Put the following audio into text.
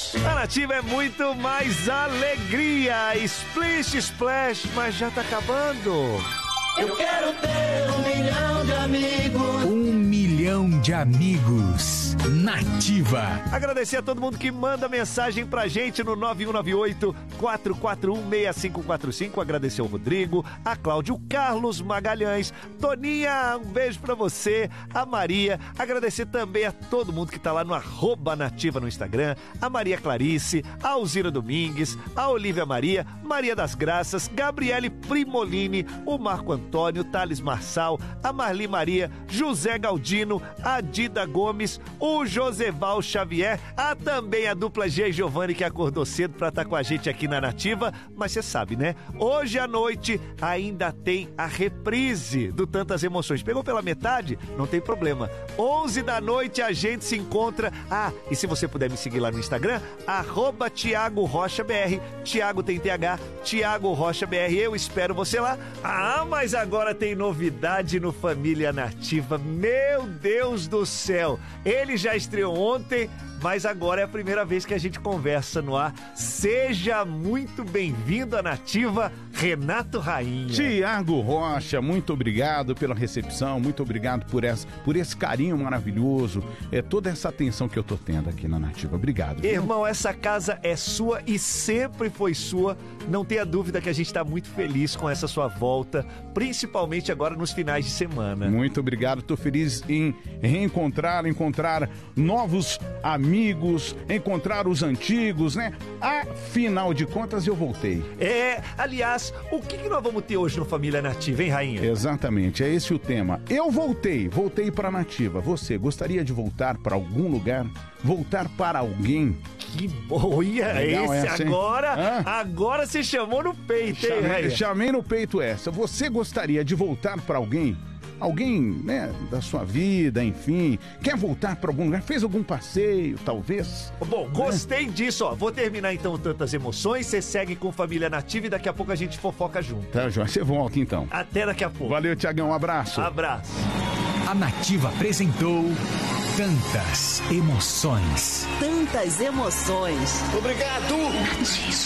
A Nativa é muito mais alegria. Splish Splash, mas já tá acabando. Eu quero ter 1 milhão de amigos. 1 milhão de amigos. Nativa. Agradecer a todo mundo que manda mensagem pra gente no 9198-441-6545. Agradecer ao Rodrigo, a Cláudio, o Carlos Magalhães, Toninha, um beijo pra você, a Maria. Agradecer também a todo mundo que tá lá no @Nativa no Instagram, a Maria Clarice, a Alzira Domingues, a Olívia Maria, Maria das Graças, Gabriele Primolini, o Marco Antônio, Thales Marçal, a Marli Maria, José Galdino, a Dida Gomes, o Joseval Xavier, também a dupla G e Giovanni, que acordou cedo pra estar com a gente aqui na Nativa. Mas você sabe, né? Hoje à noite ainda tem a reprise do Tantas Emoções. Pegou pela metade? Não tem problema. 11 da noite a gente se encontra. E se você puder me seguir lá no Instagram, @Thiago Rocha BR. Thiago tem TH, Thiago Rocha BR. Eu espero você lá. Mas agora tem novidade no Família Nativa. Meu Deus do céu! Ele já estreou ontem, mas agora é a primeira vez que a gente conversa no ar. Seja muito bem-vindo à Nativa, Renato Rainha. Thiago Rocha, muito obrigado pela recepção, muito obrigado por esse carinho maravilhoso, toda essa atenção que eu tô tendo aqui na Nativa. Obrigado. Irmão, essa casa é sua e sempre foi sua. Não tenha dúvida que a gente tá muito feliz com essa sua volta, principalmente agora nos finais de semana. Muito obrigado, tô feliz em encontrar novos amigos, encontrar os antigos, né? Afinal de contas, eu voltei. Aliás, o que nós vamos ter hoje no Família Nativa, hein, Rainha? Exatamente, é esse o tema. Eu voltei pra Nativa. Você gostaria de voltar para algum lugar? Voltar para alguém? Que boia! Legal Esse essa, agora você chamou no peito, hein, Rainha? Chamei no peito essa. Você gostaria de voltar para alguém? Alguém, né, da sua vida, enfim, quer voltar para algum lugar? Fez algum passeio, talvez? Bom, gostei disso, ó. Vou terminar então Tantas Emoções, você segue com Família Nativa e daqui a pouco a gente fofoca junto. Tá, João, você volta então. Até daqui a pouco. Valeu, Thiagão, um abraço. Abraço. A Nativa apresentou Tantas Emoções. Tantas Emoções. Obrigado. Nativa.